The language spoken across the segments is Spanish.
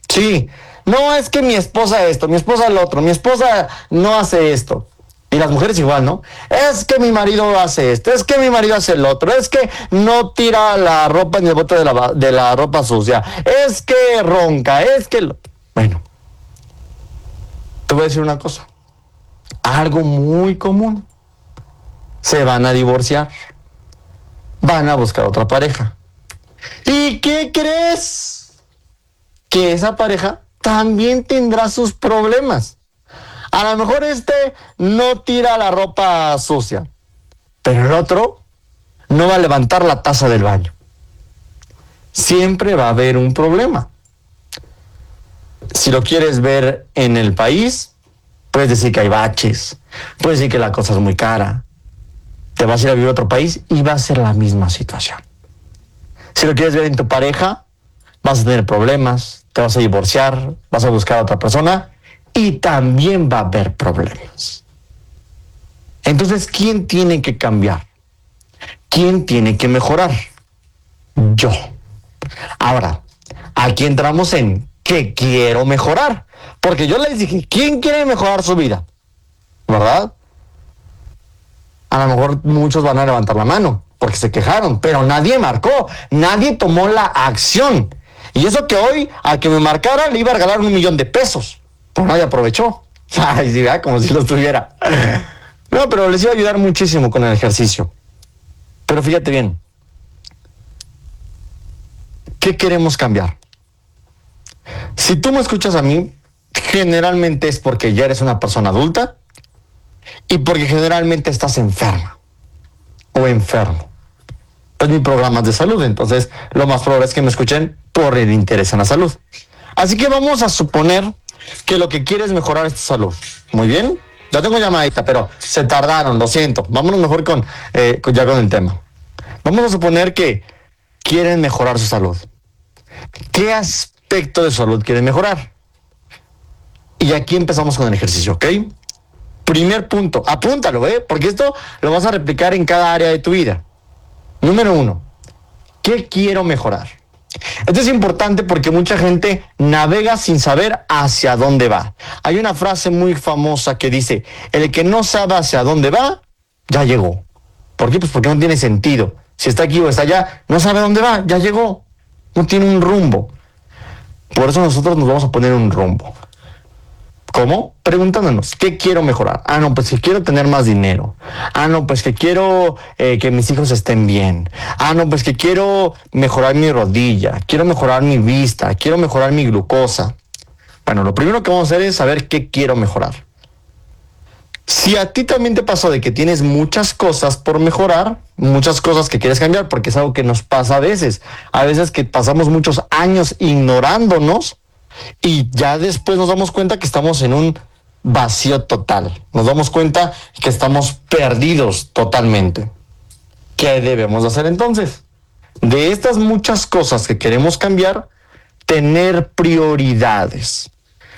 Sí, no es que mi esposa esto, mi esposa lo otro, mi esposa no hace esto. Y las mujeres igual, ¿no? Es que mi marido hace esto, es que mi marido hace el otro, es que no tira la ropa en el bote de la ropa sucia, es que ronca, es que... Bueno, te voy a decir una cosa, algo muy común. Se van a divorciar, van a buscar otra pareja. ¿Y qué crees? Que esa pareja también tendrá sus problemas. A lo mejor no tira la ropa sucia, pero el otro no va a levantar la taza del baño. Siempre va a haber un problema. Si lo quieres ver en el país, puedes decir que hay baches, puedes decir que la cosa es muy cara. Te vas a ir a vivir a otro país y va a ser la misma situación. Si lo quieres ver en tu pareja, vas a tener problemas, te vas a divorciar, vas a buscar a otra persona y también va a haber problemas. Entonces, ¿quién tiene que cambiar? ¿Quién tiene que mejorar? Yo. Ahora, aquí entramos en ¿qué quiero mejorar? Porque yo les dije, ¿quién quiere mejorar su vida? ¿Verdad? A lo mejor muchos van a levantar la mano porque se quejaron, pero nadie marcó, nadie tomó la acción. Y eso que hoy, al que me marcara, le iba a regalar $1,000,000, pero nadie aprovechó. Ay, sí, ¿verdad? Como si lo tuviera. No, pero les iba a ayudar muchísimo con el ejercicio. Pero fíjate bien, ¿qué queremos cambiar? Si tú me escuchas a mí, generalmente es porque ya eres una persona adulta y porque generalmente estás enferma o enfermo. Es mi programa de salud, entonces lo más probable es que me escuchen por el interés en la salud. Así que vamos a suponer que lo que quieres es mejorar es tu salud. Muy bien, ya tengo llamadita, pero se tardaron, lo siento. Vámonos mejor con el tema. Vamos a suponer que quieren mejorar su salud. ¿Qué aspecto de salud quieren mejorar? Y aquí empezamos con el ejercicio, ¿ok? Primer punto, apúntalo, porque esto lo vas a replicar en cada área de tu vida. Número 1, ¿qué quiero mejorar? Esto es importante porque mucha gente navega sin saber hacia dónde va. Hay una frase muy famosa que dice, el que no sabe hacia dónde va, ya llegó. ¿Por qué? Pues porque no tiene sentido. Si está aquí o está allá, no sabe dónde va, ya llegó. No tiene un rumbo. Por eso nosotros nos vamos a poner un rumbo. ¿Cómo? Preguntándonos, ¿qué quiero mejorar? Ah, no, pues que quiero tener más dinero. Ah, no, pues que quiero que mis hijos estén bien. Ah, no, pues que quiero mejorar mi rodilla, quiero mejorar mi vista, quiero mejorar mi glucosa. Bueno, lo primero que vamos a hacer es saber qué quiero mejorar. Si a ti también te pasó de que tienes muchas cosas por mejorar, muchas cosas que quieres cambiar, porque es algo que nos pasa a veces que pasamos muchos años ignorándonos, y ya después nos damos cuenta que estamos en un vacío total. Nos damos cuenta que estamos perdidos totalmente. ¿Qué debemos hacer entonces? De estas muchas cosas que queremos cambiar, tener prioridades.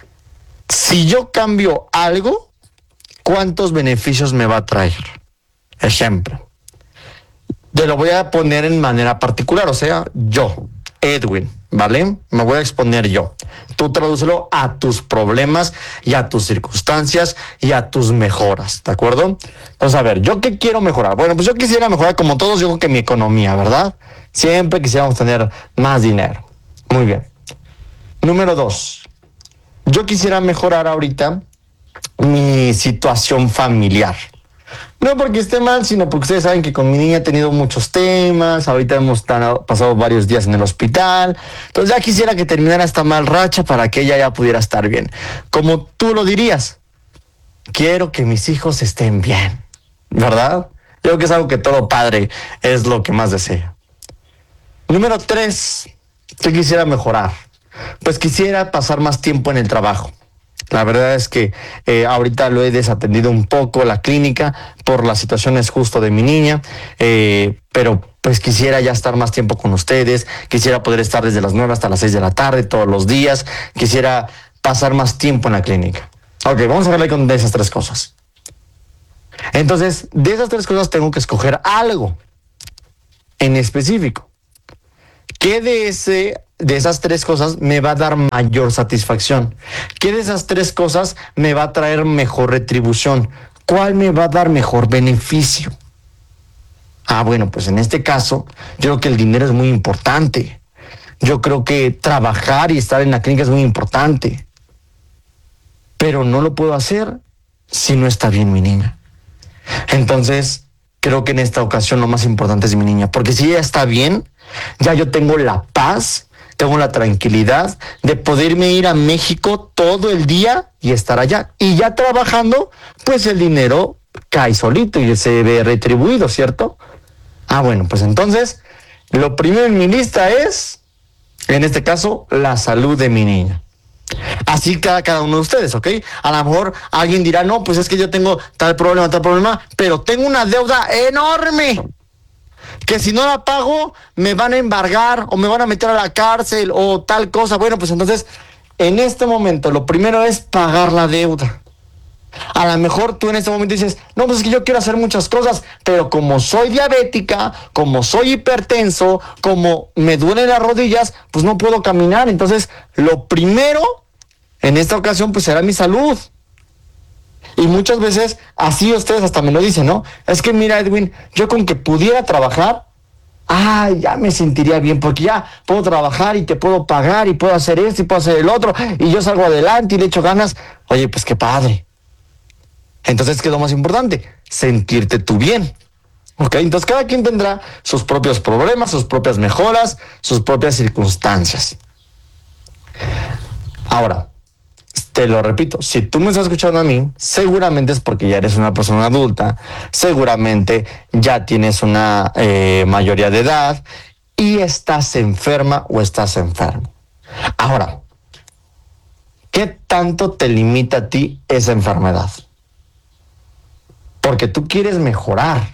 Si yo cambio algo, ¿cuántos beneficios me va a traer? Ejemplo. Te lo voy a poner en manera particular, o sea, yo, Edwin, ¿vale? Me voy a exponer yo. Tú tradúcelo a tus problemas y a tus circunstancias y a tus mejoras, ¿de acuerdo? Entonces, a ver, ¿yo qué quiero mejorar? Bueno, pues yo quisiera mejorar, como todos, yo creo que mi economía, ¿verdad? Siempre quisiéramos tener más dinero. Muy bien. Número 2. Yo quisiera mejorar ahorita mi situación familiar. No porque esté mal, sino porque ustedes saben que con mi niña he tenido muchos temas. Ahorita hemos pasado varios días en el hospital. Entonces ya quisiera que terminara esta mal racha para que ella ya pudiera estar bien. Como tú lo dirías, quiero que mis hijos estén bien, ¿verdad? Yo creo que es algo que todo padre es lo que más desea. Número 3, ¿qué quisiera mejorar? Pues quisiera pasar más tiempo en el trabajo. La verdad es que ahorita lo he desatendido un poco la clínica por las situaciones justo de mi niña, pero pues quisiera ya estar más tiempo con ustedes, quisiera poder estar desde las 9 hasta las 6 de la tarde todos los días, quisiera pasar más tiempo en la clínica. Ok, vamos a verle con de esas 3 cosas. Entonces, de esas 3 cosas tengo que escoger algo en específico. ¿Qué de ese de esas tres cosas me va a dar mayor satisfacción? ¿Qué de esas tres cosas me va a traer mejor retribución? ¿Cuál me va a dar mejor beneficio? Bueno, pues en este caso, yo creo que el dinero es muy importante. Yo creo que trabajar y estar en la clínica es muy importante. Pero no lo puedo hacer si no está bien mi niña. Entonces, creo que en esta ocasión lo más importante es mi niña. Porque si ella está bien, ya yo tengo la paz, tengo la tranquilidad de poderme ir a México todo el día y estar allá. Y ya trabajando, pues el dinero cae solito y se ve retribuido, ¿cierto? Bueno, pues entonces, lo primero en mi lista es, en este caso, la salud de mi niña. Así cada uno de ustedes, ¿ok? A lo mejor alguien dirá, no, pues es que yo tengo tal problema, pero tengo una deuda enorme, que si no la pago, me van a embargar, o me van a meter a la cárcel, o tal cosa. Bueno, pues entonces, en este momento, lo primero es pagar la deuda. A lo mejor tú en este momento dices, no, pues es que yo quiero hacer muchas cosas, pero como soy diabética, como soy hipertenso, como me duelen las rodillas, pues no puedo caminar. Entonces, lo primero en esta ocasión, pues será mi salud. Y muchas veces, así ustedes hasta me lo dicen, ¿no? Es que mira, Edwin, yo con que pudiera trabajar, ya me sentiría bien, porque ya puedo trabajar y te puedo pagar y puedo hacer esto y puedo hacer el otro, y yo salgo adelante y le echo ganas. Oye, pues qué padre. Entonces, ¿qué es lo más importante? Sentirte tú bien. ¿Ok? Entonces, cada quien tendrá sus propios problemas, sus propias mejoras, sus propias circunstancias. Ahora, te lo repito, si tú me estás escuchando a mí, seguramente es porque ya eres una persona adulta, seguramente ya tienes una mayoría de edad y estás enferma o estás enfermo. Ahora, ¿qué tanto te limita a ti esa enfermedad? Porque tú quieres mejorar.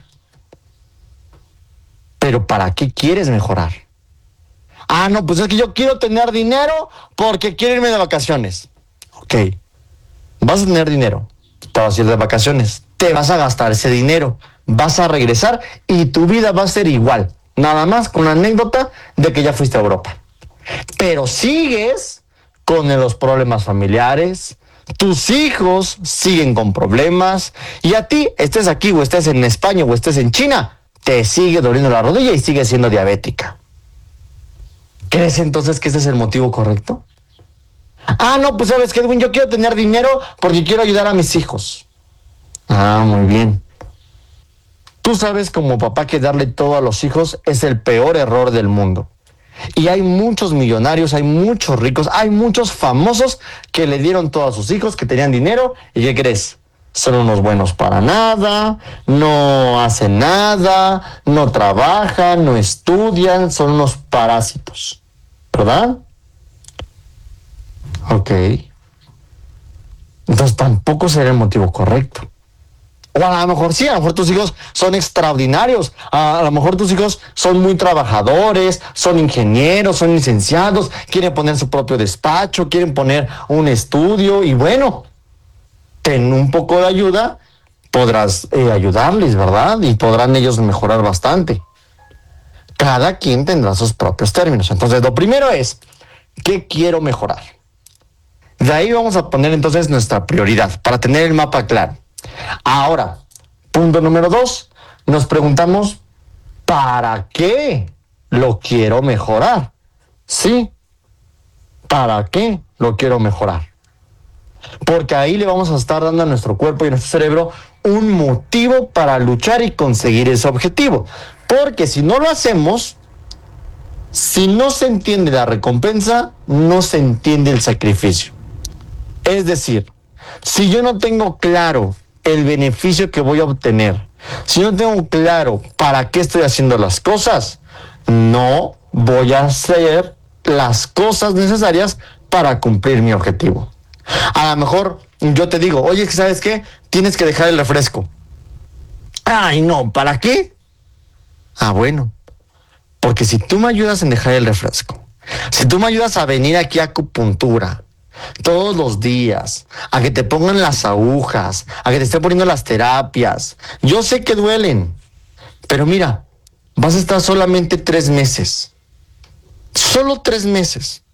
¿Pero para qué quieres mejorar? No, pues es que yo quiero tener dinero porque quiero irme de vacaciones. Ok, vas a tener dinero, te vas a ir de vacaciones, te vas a gastar ese dinero, vas a regresar y tu vida va a ser igual. Nada más con la anécdota de que ya fuiste a Europa. Pero sigues con los problemas familiares, tus hijos siguen con problemas y a ti, estés aquí o estés en España o estés en China, te sigue doliendo la rodilla y sigues siendo diabética. ¿Crees entonces que ese es el motivo correcto? No, pues sabes que, Edwin, yo quiero tener dinero porque quiero ayudar a mis hijos. Muy bien. Tú sabes como papá que darle todo a los hijos es el peor error del mundo. Y hay muchos millonarios, hay muchos ricos, hay muchos famosos que le dieron todo a sus hijos, que tenían dinero, ¿y qué crees? Son unos buenos para nada, no hacen nada, no trabajan, no estudian, son unos parásitos, ¿verdad? Ok. Entonces tampoco será el motivo correcto. O a lo mejor sí, a lo mejor tus hijos son extraordinarios, a lo mejor tus hijos son muy trabajadores, son ingenieros, son licenciados, quieren poner su propio despacho, quieren poner un estudio y bueno, ten un poco de ayuda, podrás ayudarles, ¿verdad? Y podrán ellos mejorar bastante. Cada quien tendrá sus propios términos. Entonces, lo primero es, ¿qué quiero mejorar? De ahí vamos a poner entonces nuestra prioridad para tener el mapa claro. Ahora, punto número 2, nos preguntamos, ¿para qué lo quiero mejorar? Sí, ¿para qué lo quiero mejorar? Porque ahí le vamos a estar dando a nuestro cuerpo y a nuestro cerebro un motivo para luchar y conseguir ese objetivo. Porque si no lo hacemos, si no se entiende la recompensa, no se entiende el sacrificio. Es decir, si yo no tengo claro el beneficio que voy a obtener, si no tengo claro para qué estoy haciendo las cosas, no voy a hacer las cosas necesarias para cumplir mi objetivo. A lo mejor yo te digo, oye, ¿sabes qué? Tienes que dejar el refresco. No, ¿para qué? Bueno, porque si tú me ayudas en dejar el refresco, si tú me ayudas a venir aquí a acupuntura todos los días, a que te pongan las agujas, a que te estén poniendo las terapias, yo sé que duelen, pero mira, vas a estar solamente 3 meses. Solo 3 meses.